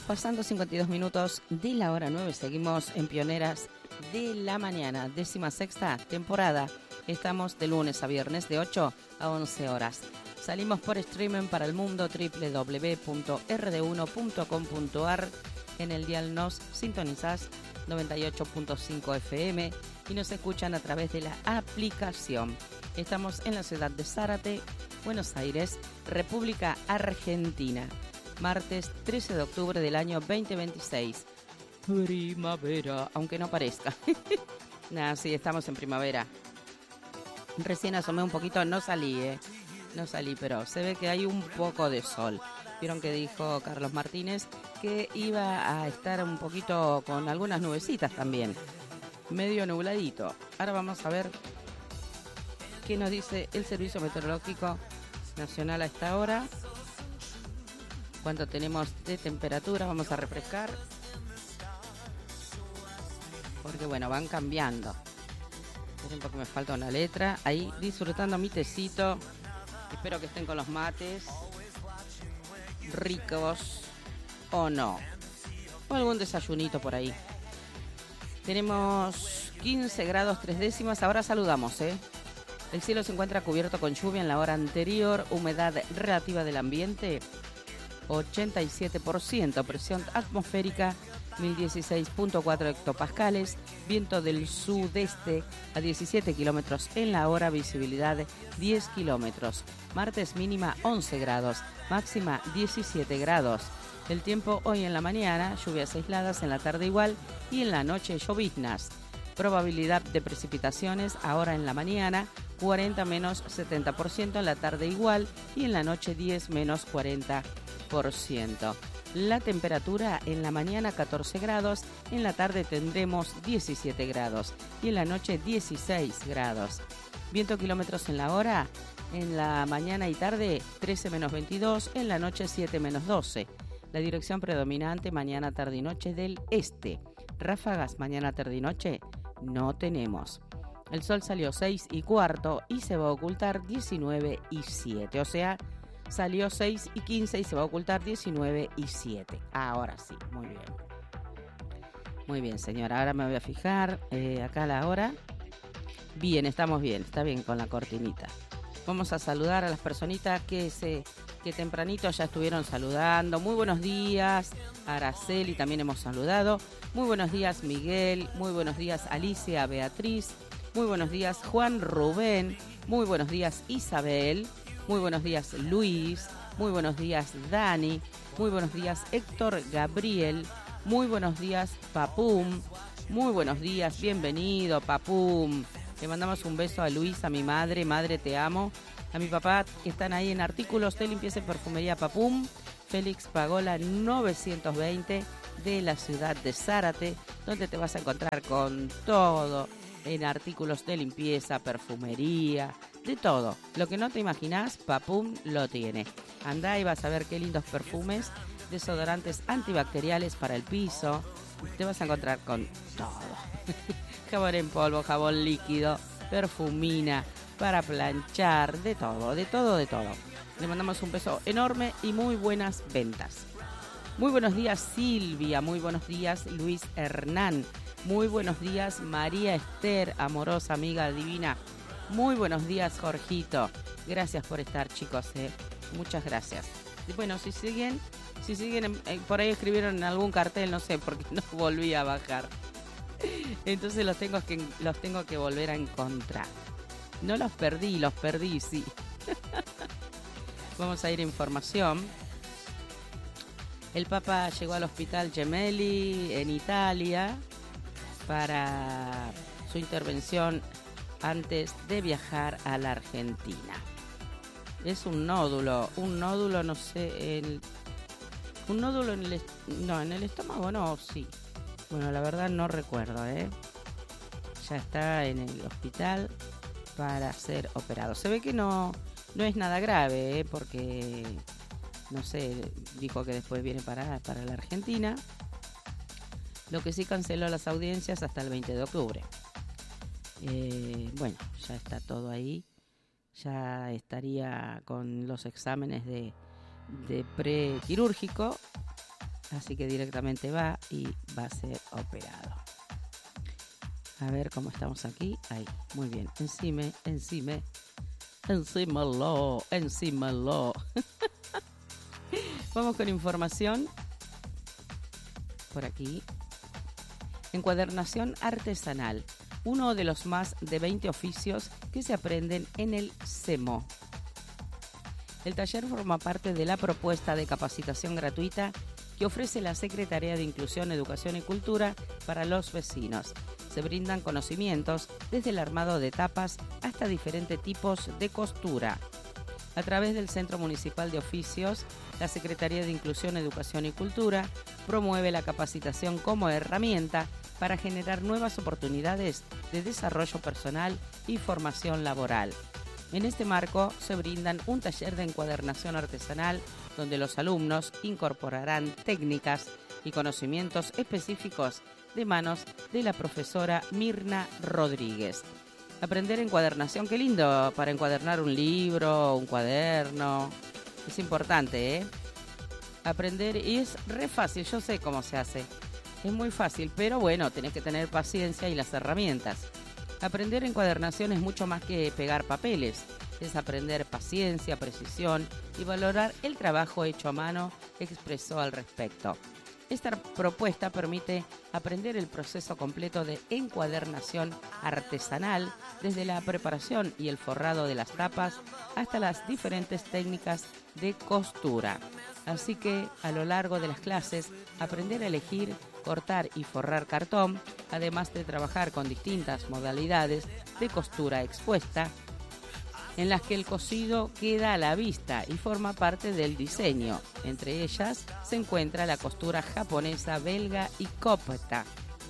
pasando 52 minutos de la hora 9. Seguimos en Pioneras de la Mañana, 16ª temporada. Estamos de lunes a viernes de 8 a 11 horas. Salimos por streaming para el mundo, www.rd1.com.ar. En el dial nos sintonizás 98.5 FM y nos escuchan a través de la aplicación. Estamos en la ciudad de Zárate, Buenos Aires, República Argentina. Martes 13 de octubre del año 2026. Primavera, aunque no parezca. Nah, sí, estamos en primavera. Recién asomé un poquito, no salí, pero se ve que hay un poco de sol. Vieron que dijo Carlos Martínez que iba a estar un poquito con algunas nubecitas también. Medio nubladito. Ahora vamos a ver qué nos dice el Servicio Meteorológico Nacional a esta hora. Cuánto tenemos de temperatura, vamos a refrescar. Porque bueno, van cambiando. Esperen porque me falta una letra. Ahí disfrutando mi tecito. Espero que estén con los mates. Ricos o no. O algún desayunito por ahí. Tenemos 15 grados 3 décimas. Ahora saludamos, El cielo se encuentra cubierto con lluvia en la hora anterior. Humedad relativa del ambiente 87%, presión atmosférica 1016.4 hectopascales, viento del sudeste a 17 kilómetros en la hora, visibilidad 10 kilómetros. Martes mínima 11 grados, máxima 17 grados. El tiempo hoy en la mañana, lluvias aisladas, en la tarde igual y en la noche lloviznas. Probabilidad de precipitaciones ahora en la mañana 40 menos 70%, en la tarde igual y en la noche 10 menos 40%. La temperatura en la mañana 14 grados, en la tarde tendremos 17 grados y en la noche 16 grados. Viento kilómetros en la hora, en la mañana y tarde 13 menos 22, en la noche 7 menos 12. La dirección predominante mañana, tarde y noche del este. Ráfagas mañana, tarde y noche no tenemos. El sol salió 6:15 y se va a ocultar 19:07, o sea, salió 6:15 y se va a ocultar 19:07. Ahora sí, muy bien. Muy bien, señora. Ahora me voy a fijar acá la hora. Bien, estamos bien. Está bien con la cortinita. Vamos a saludar a las personitas que tempranito ya estuvieron saludando. Muy buenos días, Araceli, también hemos saludado. Muy buenos días, Miguel. Muy buenos días, Alicia, Beatriz. Muy buenos días, Juan Rubén. Muy buenos días, Isabel. Muy buenos días, Luis. Muy buenos días, Dani. Muy buenos días, Héctor Gabriel. Muy buenos días, Papum. Muy buenos días, bienvenido, Papum. Le mandamos un beso a Luis, a mi madre. Madre, te amo. A mi papá, que están ahí en artículos de limpieza y perfumería Papum. Félix Pagola 920 de la ciudad de Zárate, donde te vas a encontrar con todo en artículos de limpieza, perfumería, de todo. Lo que no te imaginás, Papum lo tiene. Andá y vas a ver qué lindos perfumes, desodorantes antibacteriales para el piso. Te vas a encontrar con todo. Jabón en polvo, jabón líquido, perfumina, para planchar, de todo, de todo, de todo. Le mandamos un beso enorme y muy buenas ventas. Muy buenos días, Silvia. Muy buenos días, Luis Hernán. Muy buenos días, María Esther, amorosa, amiga divina. Muy buenos días, Jorgito. Gracias por estar, chicos. Muchas gracias. Y bueno, si siguen por ahí escribieron en algún cartel, no sé, porque no volví a bajar. Entonces los tengo que volver a encontrar. No los perdí, sí. Vamos a ir a información. El Papa llegó al hospital Gemelli en Italia para su intervención antes de viajar a la Argentina. Es un nódulo, no sé, un nódulo en el estómago, no, sí. Bueno, la verdad no recuerdo, Ya está en el hospital para ser operado. Se ve que no es nada grave, porque, no sé, dijo que después viene para la Argentina. Lo que sí canceló las audiencias hasta el 20 de octubre. Bueno, ya está todo ahí. Ya estaría con los exámenes de prequirúrgico Así que directamente va y va a ser operado. A ver cómo estamos aquí. Ahí, muy bien. Encímalo. Vamos con información. Por aquí. Encuadernación artesanal. Uno de los más de 20 oficios que se aprenden en el SEMO. El taller forma parte de la propuesta de capacitación gratuita que ofrece la Secretaría de Inclusión, Educación y Cultura para los vecinos. Se brindan conocimientos desde el armado de tapas hasta diferentes tipos de costura. A través del Centro Municipal de Oficios, la Secretaría de Inclusión, Educación y Cultura promueve la capacitación como herramienta para generar nuevas oportunidades de desarrollo personal y formación laboral. En este marco se brindan un taller de encuadernación artesanal donde los alumnos incorporarán técnicas y conocimientos específicos de manos de la profesora Mirna Rodríguez. Aprender encuadernación, qué lindo para encuadernar un libro, un cuaderno. Es importante, ¿eh? Aprender, y es re fácil, yo sé cómo se hace. Es muy fácil, pero bueno, tenés que tener paciencia y las herramientas. Aprender encuadernación es mucho más que pegar papeles. Es aprender paciencia, precisión y valorar el trabajo hecho a mano, expresó al respecto. Esta propuesta permite aprender el proceso completo de encuadernación artesanal, desde la preparación y el forrado de las tapas hasta las diferentes técnicas de costura. Así que a lo largo de las clases, aprender a elegir, cortar y forrar cartón, además de trabajar con distintas modalidades de costura expuesta, en las que el cosido queda a la vista y forma parte del diseño. Entre ellas se encuentra la costura japonesa, belga y copta.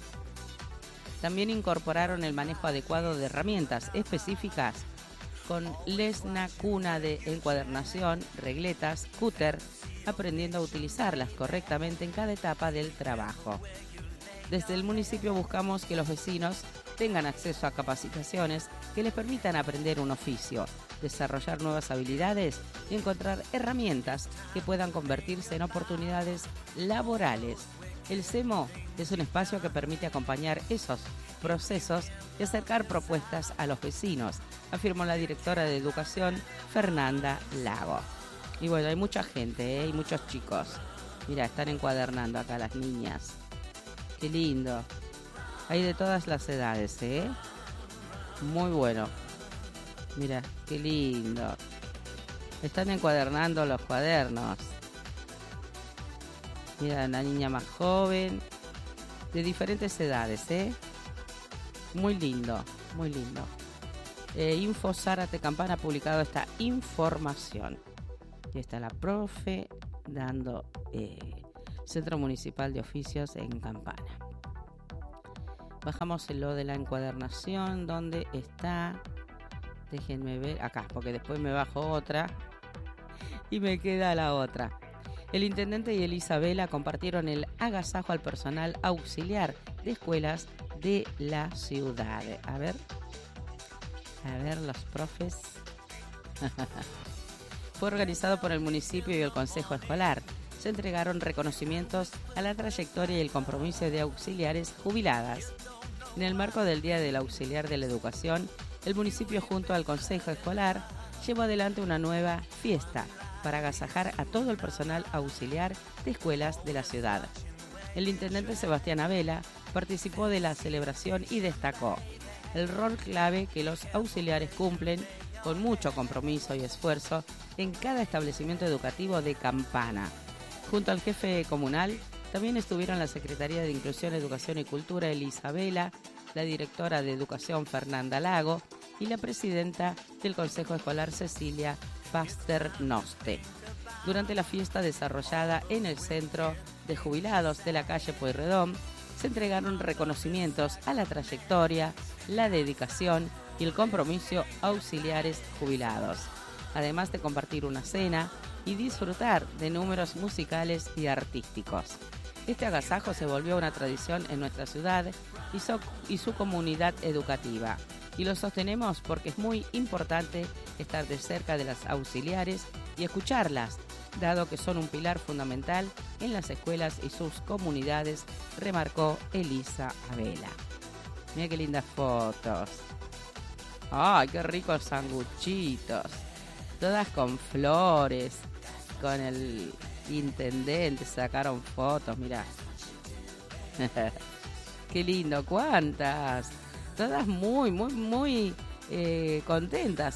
También incorporaron el manejo adecuado de herramientas específicas con lesna, cuna de encuadernación, regletas, cúter, aprendiendo a utilizarlas correctamente en cada etapa del trabajo. Desde el municipio buscamos que los vecinos tengan acceso a capacitaciones que les permitan aprender un oficio, desarrollar nuevas habilidades y encontrar herramientas que puedan convertirse en oportunidades laborales. El SEMO es un espacio que permite acompañar esos procesos y acercar propuestas a los vecinos, afirmó la directora de Educación, Fernanda Lago. Y bueno, hay mucha gente, hay muchos chicos. Mira, están encuadernando acá las niñas. Qué lindo. Hay de todas las edades, Muy bueno. Mira, qué lindo. Están encuadernando los cuadernos. Mira, una niña más joven. De diferentes edades, Muy lindo, muy lindo. Info Zárate Campana ha publicado esta información. Y está la profe dando Centro Municipal de Oficios en Campana. Bajamos en lo de la encuadernación, donde está, déjenme ver, acá, porque después me bajo otra y me queda la otra. El intendente y Elisabela compartieron el agasajo al personal auxiliar de escuelas de la ciudad. A ver los profes. Fue organizado por el municipio y el consejo escolar. Se entregaron reconocimientos a la trayectoria y el compromiso de auxiliares jubiladas. En el marco del Día del Auxiliar de la Educación, el municipio junto al consejo escolar llevó adelante una nueva fiesta para agasajar a todo el personal auxiliar de escuelas de la ciudad. El intendente Sebastián Abela participó de la celebración y destacó el rol clave que los auxiliares cumplen con mucho compromiso y esfuerzo en cada establecimiento educativo de Campana. Junto al jefe comunal, también estuvieron la Secretaría de Inclusión, Educación y Cultura, Elisabela, la directora de Educación, Fernanda Lago, y la presidenta del Consejo Escolar, Cecilia Pasternoste. Durante la fiesta desarrollada en el Centro de Jubilados de la calle Pueyrredón, se entregaron reconocimientos a la trayectoria, la dedicación y el compromiso auxiliares jubilados, además de compartir una cena y disfrutar de números musicales y artísticos. Este agasajo se volvió una tradición en nuestra ciudad y su comunidad educativa, y lo sostenemos porque es muy importante estar de cerca de las auxiliares y escucharlas, dado que son un pilar fundamental en las escuelas y sus comunidades, remarcó Elisa Abela. Mira qué lindas fotos. ¡Ay, qué ricos sanguchitos! Todas con flores, con el intendente sacaron fotos, mirá. Qué lindo, ¿cuántas? Todas muy contentas,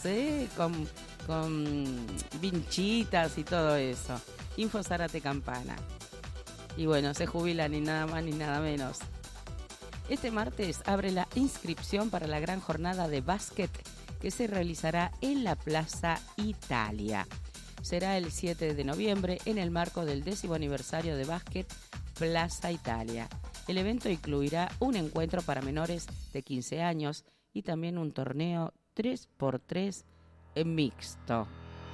con vinchitas y todo eso. Info Zárate Campana. Y bueno, se jubilan ni nada más ni nada menos. Este martes abre la inscripción para la gran jornada de básquet que se realizará en la Plaza Italia. Será el 7 de noviembre en el marco del 10º aniversario de básquet Plaza Italia. El evento incluirá un encuentro para menores de 15 años y también un torneo 3x3 mixto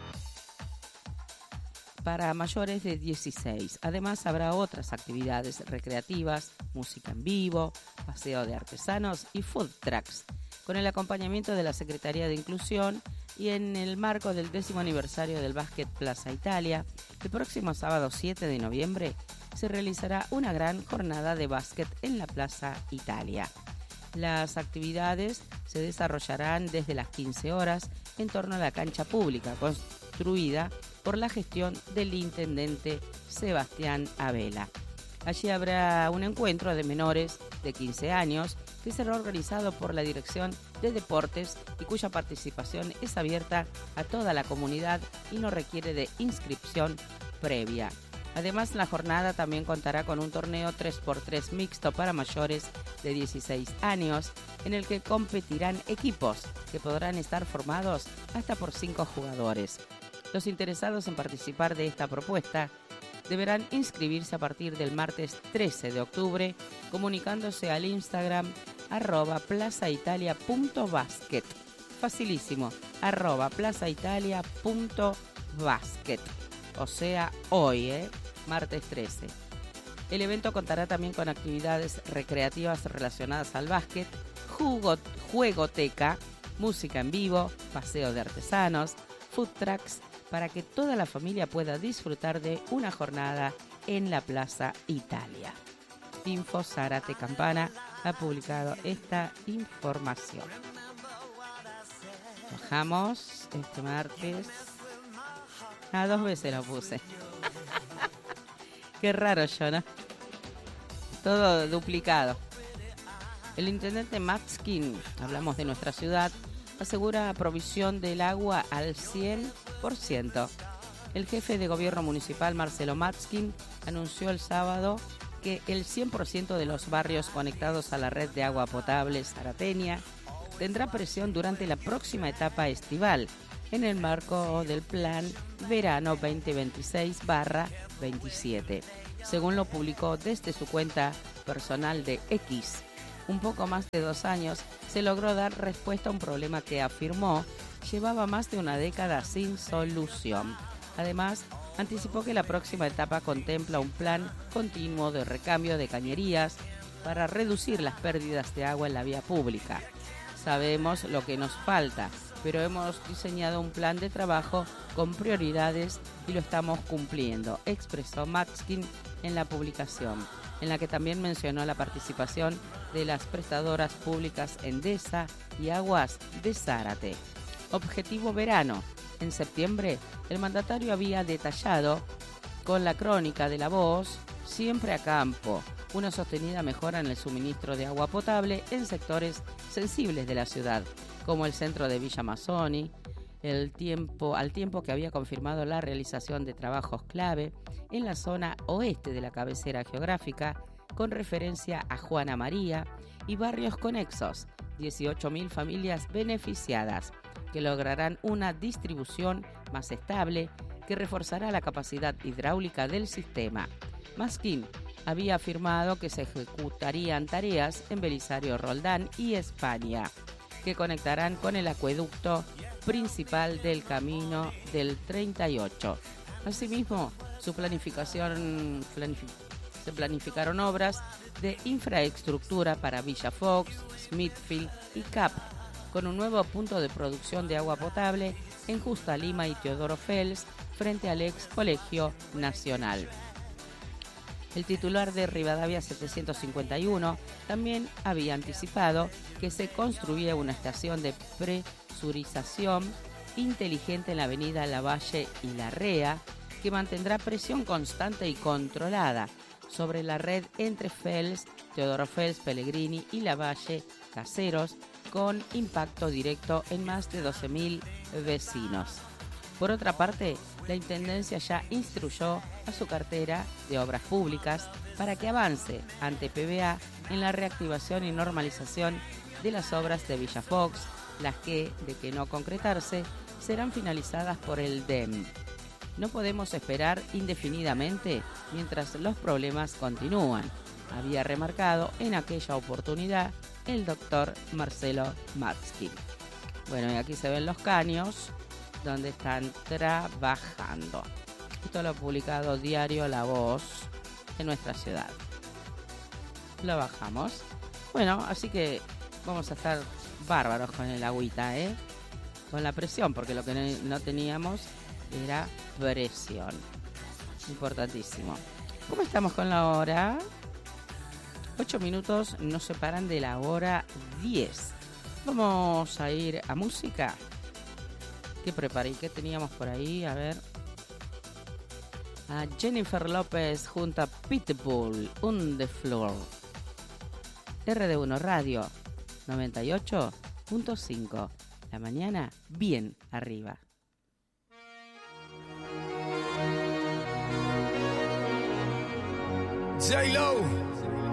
para mayores de 16. Además, habrá otras actividades recreativas, música en vivo, paseo de artesanos y food trucks, con el acompañamiento de la Secretaría de Inclusión. Y en el marco del 10º aniversario del Básquet Plaza Italia, el próximo sábado 7 de noviembre se realizará una gran jornada de básquet en la Plaza Italia. Las actividades se desarrollarán desde las 15 horas en torno a la cancha pública construida por la gestión del intendente Sebastián Abela. Allí habrá un encuentro de menores de 15 años que será organizado por la Dirección de Deportes y cuya participación es abierta a toda la comunidad y no requiere de inscripción previa. Además, la jornada también contará con un torneo 3x3 mixto para mayores de 16 años, en el que competirán equipos que podrán estar formados hasta por 5 jugadores. Los interesados en participar de esta propuesta deberán inscribirse a partir del martes 13 de octubre, comunicándose al Instagram @plazaitalia.basket. Facilísimo, @plazaitalia.basket. O sea, hoy, martes 13. El evento contará también con actividades recreativas relacionadas al básquet, juegoteca, música en vivo, paseo de artesanos, food trucks, para que toda la familia pueda disfrutar de una jornada en la Plaza Italia. Info Zárate Campana ha publicado esta información. Bajamos este martes. 2 veces lo puse. Qué raro yo, ¿no? Todo duplicado. El intendente Matskin, hablamos de nuestra ciudad, asegura provisión del agua al 100%. El jefe de gobierno municipal, Marcelo Matskin, anunció el sábado que el 100% de los barrios conectados a la red de agua potable zarateña tendrá presión durante la próxima etapa estival, en el marco del Plan Verano 2026-27. Según lo publicó desde su cuenta personal de X, un poco más de 2 años se logró dar respuesta a un problema que afirmó llevaba más de una década sin solución. Además, anticipó que la próxima etapa contempla un plan continuo de recambio de cañerías para reducir las pérdidas de agua en la vía pública. Sabemos lo que nos falta, pero hemos diseñado un plan de trabajo con prioridades y lo estamos cumpliendo, expresó Matskin en la publicación, en la que también mencionó la participación de las prestadoras públicas Endesa y Aguas de Zárate. Objetivo verano. En septiembre, el mandatario había detallado con la crónica de La Voz, siempre a campo, una sostenida mejora en el suministro de agua potable en sectores sensibles de la ciudad, como el centro de Villa Mazzoni, al tiempo que había confirmado la realización de trabajos clave en la zona oeste de la cabecera geográfica, con referencia a Juana María y barrios conexos, 18.000 familias beneficiadas, que lograrán una distribución más estable que reforzará la capacidad hidráulica del sistema. Matskin había afirmado que se ejecutarían tareas en Belisario Roldán y España, que conectarán con el acueducto principal del Camino del 38. Asimismo, se planificaron obras de infraestructura para Villa Fox, Smithfield y Cap, con un nuevo punto de producción de agua potable en Justa Lima y Teodoro Fels, frente al ex Colegio Nacional. El titular de Rivadavia 751 también había anticipado que se construía una estación de presurización inteligente en la avenida Lavalle y Larrea, que mantendrá presión constante y controlada sobre la red entre Fels, Teodoro Fels, Pellegrini y Lavalle Caseros, con impacto directo en más de 12.000 vecinos. Por otra parte, la Intendencia ya instruyó a su cartera de obras públicas para que avance ante PBA en la reactivación y normalización de las obras de Villa Fox, las que, de que no concretarse, serán finalizadas por el DEM. No podemos esperar indefinidamente mientras los problemas continúan, había remarcado en aquella oportunidad el doctor Marcelo Matsky. Bueno, y aquí se ven los caños donde están trabajando. Esto lo ha publicado Diario La Voz en nuestra ciudad. Lo bajamos. Bueno, así que vamos a estar bárbaros con el agüita, con la presión, porque lo que no teníamos era presión. Importantísimo. ¿Cómo estamos con la hora? 8 minutos nos separan de la hora 10. Vamos a ir a música. ¿Qué preparé? ¿Qué teníamos por ahí? A ver. A Jennifer López junto a Pitbull, On the Floor. RD1 Radio 98.5. La mañana bien arriba. J-Lo.